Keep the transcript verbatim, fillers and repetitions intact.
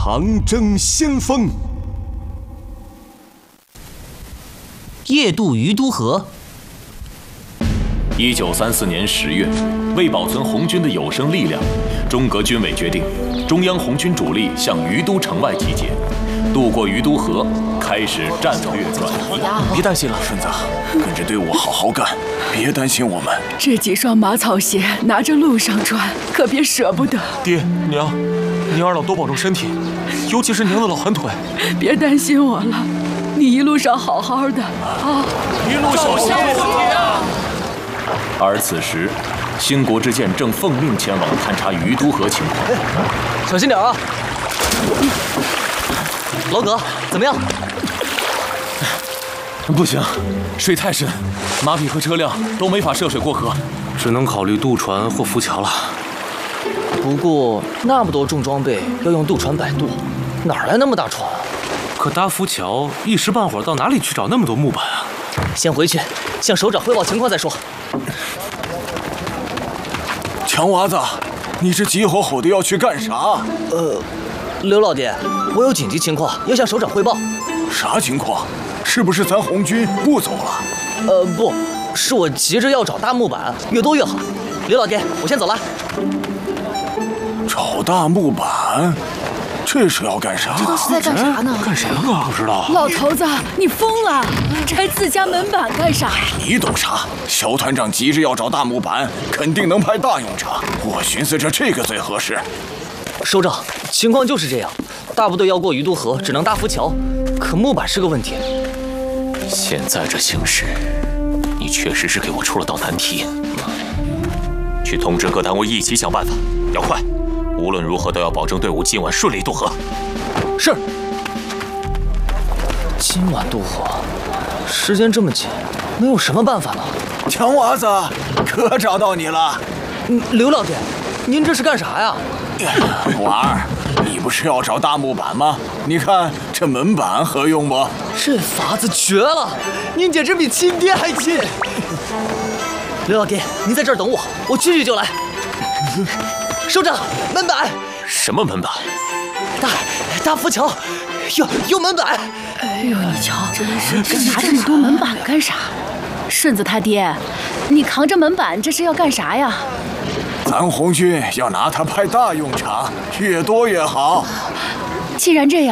长征先锋。 夜渡于都河。 一九三四年十月，为保存红军的有生力量，中革军委决定，中央红军主力向于都城外集结，渡过于都河，开始战略转移。 别担心了，顺子，跟着队伍好好干，别担心我们。 这几双马草鞋拿着路上穿，可别舍不得。 爹娘，您二老多保重身体，尤其是娘的老寒腿。 别担心我了，你一路上好好的啊！ 一路小心啊！ 而此时，兴国之健正奉命前往探查于都河情况。 小心点啊！老葛，怎么样？ 不行，水太深，马匹和车辆都没法涉水过河， 只能考虑渡船或浮桥了。 不过那么多重装备要用渡船摆渡，哪来那么大船啊？ 可搭浮桥，一时半会儿到哪里去找那么多木板啊？ 先回去向首长汇报情况再说。 强娃子，你这急吼吼的要去干啥？ 呃，刘老爹，我有紧急情况要向首长汇报。 啥情况？是不是咱红军不走了？ 呃，不是，我急着要找大木板，越多越好。刘老爹，我先走了。 找大木板，这是要干啥？ 这都是在干啥呢？ 干啥啊？不知道。 老头子，你疯了？拆自家门板干啥？ 你懂啥？肖团长急着要找大木板，肯定能派大用场。我寻思着这个最合适。 首长，情况就是这样，大部队要过于都河，只能搭浮桥，可木板是个问题。 现在这形势，你确实是给我出了道难题。去通知各单位一起想办法，要快。无论如何都要保证队伍今晚顺利渡河。 是。今晚渡河，时间这么紧，能有什么办法呢？ 强娃子，可找到你了。 嗯，刘老爹，您这是干啥呀？ 娃儿，你不是要找大木板吗？你看这门板合用不？ 这法子绝了，您简直比亲爹还亲。刘老爹，您在这儿等我，我去去就来。首长，门板。 什么门板？ 大大浮桥，有有门板。 哎呦，你瞧，真是拿这么多门板干啥？顺子他爹，你扛着门板这是要干啥呀？ 咱红军要拿它派大用场，越多越好。 既然这样。